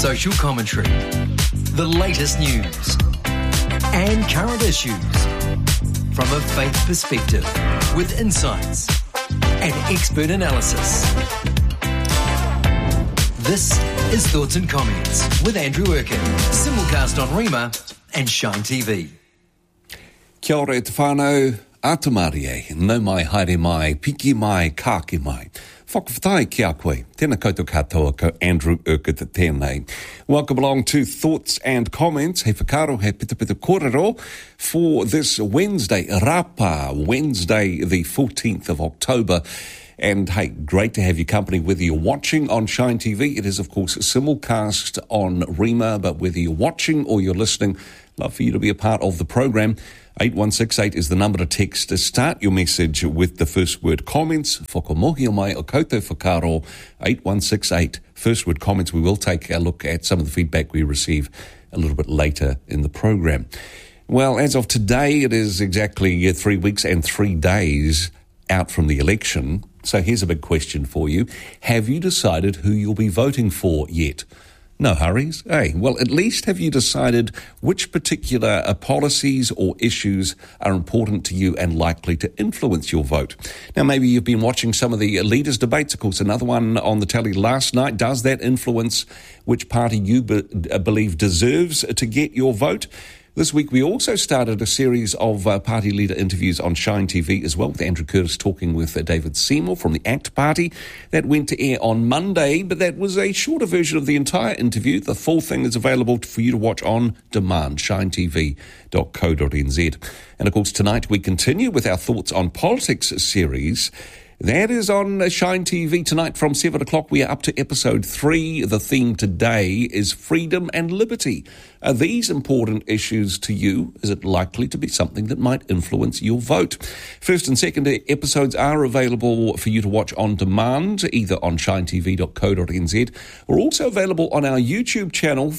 social commentary, the latest news, and current issues from a faith perspective with insights and expert analysis. This is Thoughts and Comments with Andrew Erkin, simulcast on Rima and Shine TV. Kia ora e te whānau, ātamari e, nau mai, haere mai, piki mai, kāke mai. Whakawhatai ki a koe, tēnā koutou katoa ko Andrew Urquhart tēnei. Welcome along to Thoughts and Comments, he whakaro, he pita kōrero, for this Wednesday, Rapa, Wednesday the 14th of October. And hey, great to have your company, whether you're watching on Shine TV. It is, of course, simulcast on Rima, but whether you're watching or you're listening, love for you to be a part of the program. 8168 is the number to text to start your message with the first word comments. Whakamohi o mai o koutou whakaro. 8168, first word comments. We will take a look at some of the feedback we receive a little bit later in the program. Well, as of today, it is exactly 3 weeks and 3 days out from the election. So here's a big question for you. Have you decided who you'll be voting for yet? No hurries. Hey, well, at least have you decided which particular policies or issues are important to you and likely to influence your vote? Now, maybe you've been watching some of the leaders' debates. Of course, another one on the telly last night. Does that influence which party you believe deserves to get your vote? This week, we also started a series of party leader interviews on Shine TV as well, with Andrew Curtis talking with David Seymour from the ACT Party. That went to air on Monday, but that was a shorter version of the entire interview. The full thing is available for you to watch on demand, shinetv.co.nz. And of course, tonight we continue with our Thoughts on Politics series. That is on Shine TV tonight from 7 o'clock. We are up to episode 3. The theme today is freedom and liberty. Are these important issues to you? Is it likely to be something that might influence your vote? First and second episodes are available for you to watch on demand, either on shinetv.co.nz or also available on our YouTube channel,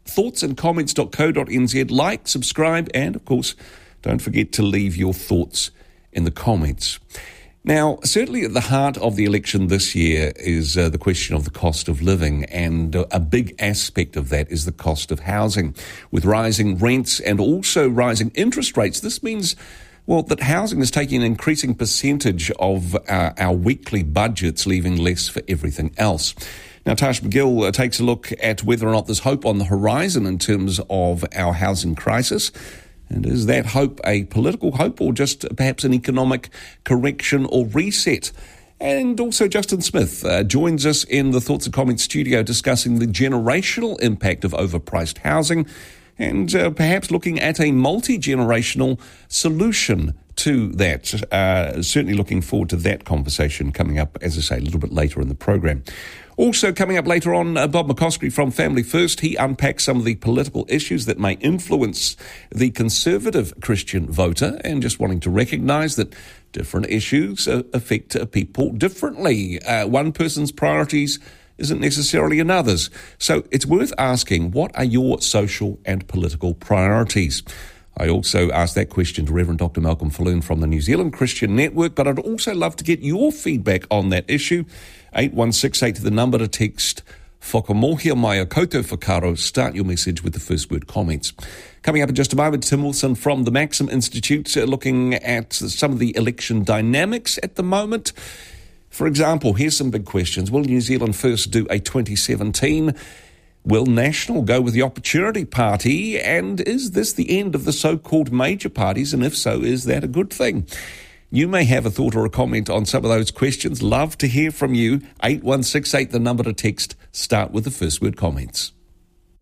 thoughtsandcomments.co.nz. Like, subscribe, and of course, don't forget to leave your thoughts in the comments. Now, certainly at the heart of the election this year is the question of the cost of living, and a big aspect of that is the cost of housing. With rising rents and also rising interest rates, this means, well, that housing is taking an increasing percentage of our weekly budgets, leaving less for everything else. Now, Tash McGill takes a look at whether or not there's hope on the horizon in terms of our housing crisis. And is that hope a political hope or just perhaps an economic correction or reset? And also Justin Smith joins us in the Thoughts and Comments studio discussing the generational impact of overpriced housing and perhaps looking at a multi-generational solution to that. Certainly looking forward to that conversation coming up, as I say, a little bit later in the program. Also coming up later on, Bob McCoskrie from Family First. He unpacks some of the political issues that may influence the conservative Christian voter, and just wanting to recognise that different issues affect people differently. One person's priorities isn't necessarily another's. So it's worth asking, what are your social and political priorities? I also asked that question to Reverend Dr. Malcolm Falloon from the New Zealand Christian Network, but I'd also love to get your feedback on that issue. 8168, the number to text. Whakamohi o mai o koutou whakaro. Start your message with the first word comments. Coming up in just a moment, Tim Wilson from the Maxim Institute looking at some of the election dynamics at the moment. For example, here's some big questions. Will New Zealand First do a 2017? Will National go with the Opportunity Party? And is this the end of the so-called major parties? And if so, is that a good thing? You may have a thought or a comment on some of those questions. Love to hear from you. 8168, the number to text. Start with the first word comments.